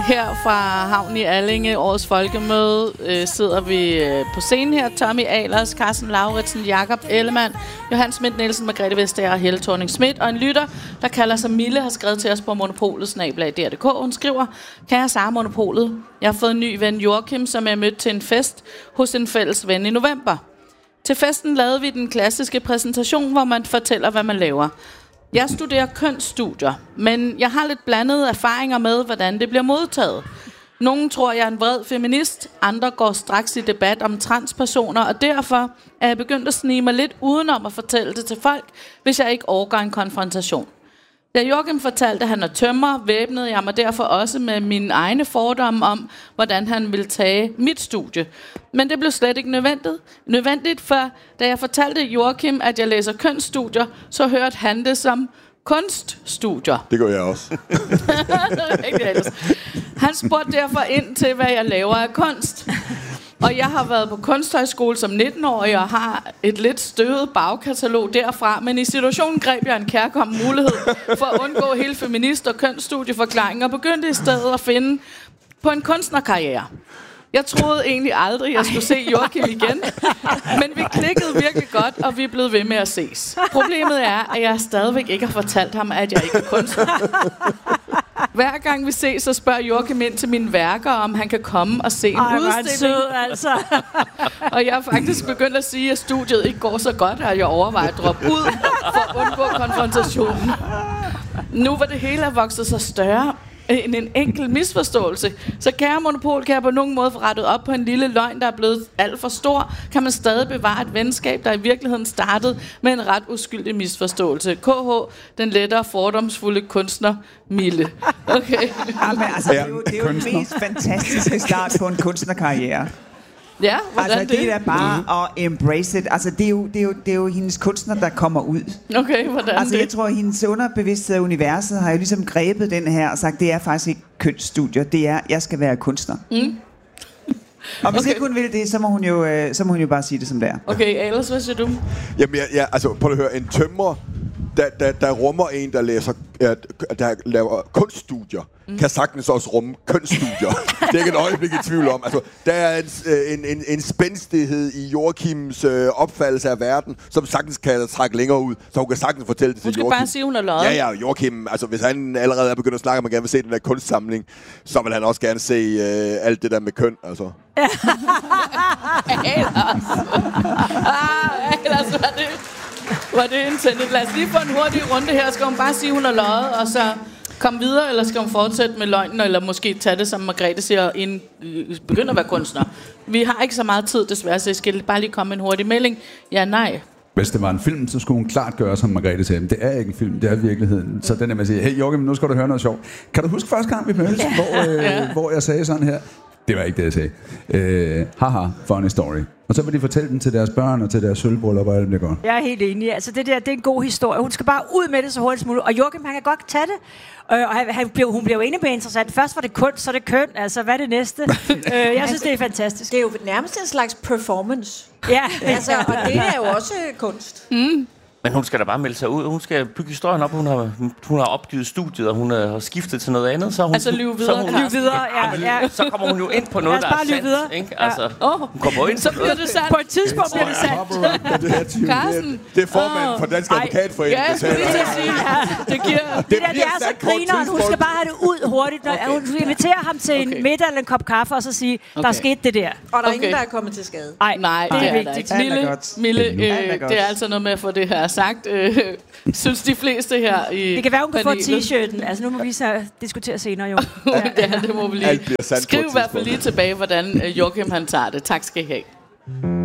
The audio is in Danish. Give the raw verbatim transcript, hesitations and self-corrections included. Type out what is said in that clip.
Her fra Havn i Allinge, årets folkemøde, øh, sidder vi øh, på scenen her. Tommy Ahlers, Carsten Lauritsen, Jakob Ellemann, Johan Schmidt Nielsen, Margrethe Vestager og Helle Thorning Schmidt. Og en lytter, der kalder sig Mille, har skrevet til os på Monopolet snabel-a D R punktum d k. Hun skriver: Kære Sara Monopolet, jeg har fået en ny ven, Joachim, som jeg mødte til en fest hos en fælles ven i november. Til festen lavede vi den klassiske præsentation, hvor man fortæller, hvad man laver. Jeg studerer kønsstudier, men jeg har lidt blandede erfaringer med, hvordan det bliver modtaget. Nogle tror, jeg er en vred feminist, andre går straks i debat om transpersoner, og derfor er jeg begyndt at snige mig lidt udenom at fortælle det til folk, hvis jeg ikke overgår en konfrontation. Da Joachim fortalte, at han er tømrer, væbnede jeg mig derfor også med mine egne fordomme om, hvordan han ville tage mit studie. Men det blev slet ikke nødvendigt, nødvendigt for da jeg fortalte Joachim, at jeg læser kønsstudier, så hørte han det som kunststudier. Det gør jeg også. Han spurgte derfor ind til, hvad jeg laver af kunst. Og jeg har været på kunsthøjskole som nitten-årig og har et lidt støvet bagkatalog derfra, men i situationen greb jeg en kærkommen mulighed for at undgå hele feminist- og kønsstudieforklaringen og begyndte i stedet at finde på en kunstnerkarriere. Jeg troede egentlig aldrig, jeg skulle se Joachim igen, men vi klikkede virkelig godt, og vi er blevet ved med at ses. Problemet er, at jeg stadigvæk ikke har fortalt ham, at jeg ikke er kunstner. Hver gang vi ses, så spørger Joachim ind til mine værker, om han kan komme og se en Ej, udstilling. sød, altså. Og jeg har faktisk begyndt at sige, at studiet ikke går så godt, at jeg overvejer at droppe ud for at undgå konfrontationen. Nu hvor det hele er vokset så større end en enkelt misforståelse, så kære Monopol, kan jeg på nogen måde få rettet op på en lille løgn, der er blevet alt for stor, kan man stadig bevare et venskab, der i virkeligheden startede med en ret uskyldig misforståelse. K H, den lettere fordomsfulde kunstner Mille. Okay. Jamen, altså, det er jo, det er jo den mest fantastiske start på en kunstnerkarriere. Ja, hvordan altså, det? det er da bare mm. at embrace it. Altså, det er, jo, det, er jo, det er jo hendes kunstner, der kommer ud. Okay, hvordan altså, det? jeg tror, at hendes underbevidsthed af universet har jo ligesom grebet den her og sagt, det er faktisk ikke kønsstudier, det er, jeg skal være kunstner. Mm. Og hvis okay. ikke hun vil det, så må hun jo, øh, så må hun jo bare sige det som det er. Okay, Ahlers, hvad siger du? Jamen, ja, ja, altså, prøv at høre, en tømrer, der, der, der rummer en, der læser, der laver kunststudier, mm. kan sagtens også rumme kønsstudier. Det er ikke et øjeblik i tvivl om. Altså, der er en, en, en, en spændstighed i Joachims øh, opfattelse af verden, som sagtens kan trække længere ud, så hun kan sagtens fortælle det til Joachim. Hun skal bare sige, hun er løjet. Ja, ja, Joachim, altså hvis han allerede er begyndt at snakke, at man gerne vil se den der kunstsamling, så vil han også gerne se øh, alt det der med køn, altså. Ahlers. Ah, Ahlers, var det... Var det intended? Lad os lige få en hurtig runde her. Skal hun bare sige, hun har løjet, og så komme videre, eller skal hun fortsætte med løgnen, eller måske tage det, som Margrethe siger, inden begynde at være kunstner? Vi har ikke så meget tid, desværre, så jeg skal bare lige komme med en hurtig melding. Ja, nej. Hvis det var en film, så skulle hun klart gøre, som Margrethe sagde. Men det er ikke en film, det er virkeligheden. Så den er med at sige, hey Joachim, nu skal du høre noget sjovt. Kan du huske første gang, vi mødtes, ja. hvor, øh, ja. hvor jeg sagde sådan her? Det var ikke det, jeg sagde. Øh, haha, funny story. Og så vil de fortælle den til deres børn og til deres sølvbryllup og alt det går. Jeg er helt enig. Altså det der, det er en god historie. Hun skal bare ud med det så hurtigt som muligt. Og Joachim, han kan godt tage det. Øh, og han, han blev, hun blev enig med interessant. Først var det kunst, så er det køn. Altså, hvad er det næste? øh, jeg synes, det er fantastisk. Det er jo nærmest en slags performance. Ja. Altså, og det er jo også kunst. Mm. Men hun skal da bare melde sig ud. Hun skal bygge historien op. Hun har, hun har opgivet studiet, og hun har skiftet til noget andet. Så hun, altså lyve videre. Så, hun, lyve videre, ja, ja. Så kommer hun jo ind på noget, der er sandt. Videre. Ikke? Altså, ja. oh. Hun kommer ind så bliver det sandt. På et tidspunkt bliver det sandt. Carsten. Det er formanden for Dansk Advokatforening. Ja, jeg skulle lige til at sige. Ja, det giver... Det, det, der, det er så grineren. Hun skal bare have det ud hurtigt. Når okay. Hun inviterer ham til okay. en middag eller en kop kaffe, og så sige, okay. der er sket det der. Og der er okay. ingen, der er kommet til skade. Ej, nej, det er vigtigt. Mille, Mille øh, det er altså noget med at få det her sagt. Øh, synes de fleste her i det kan være, hun kan panelet. få t-shirten. Altså, nu må vi så diskutere senere, jo. Ja, ja det må vi lige. Skriv i hvert fald lige tilbage, hvordan Joachim han tager det. Tak skal I have.